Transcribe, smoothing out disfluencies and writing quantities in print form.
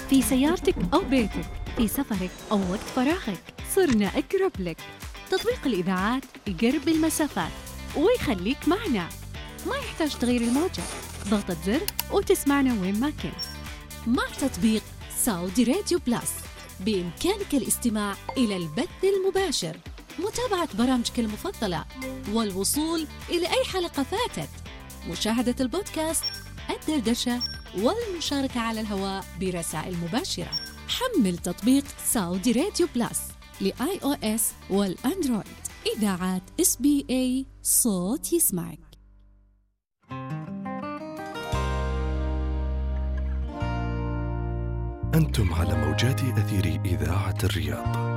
في سيارتك أو بيتك، في سفرك أو وقت فراغك، صرنا أقرب لك. تطبيق الإذاعات يقرب المسافات ويخليك معنا، ما يحتاج تغيير الموجة، ضغطة زر وتسمعنا وين ما كنت. مع تطبيق سعودي راديو بلس بإمكانك الاستماع إلى البث المباشر، متابعة برامجك المفضلة، والوصول إلى أي حلقة فاتت، مشاهدة البودكاست، الدردشة، والمشاركة على الهواء برسائل مباشرة. حمل تطبيق سعودي راديو بلس لآي أو إس والأندرويد. إذاعات SBA، صوت يسمعك. أنتم على موجات أثير إذاعة الرياض.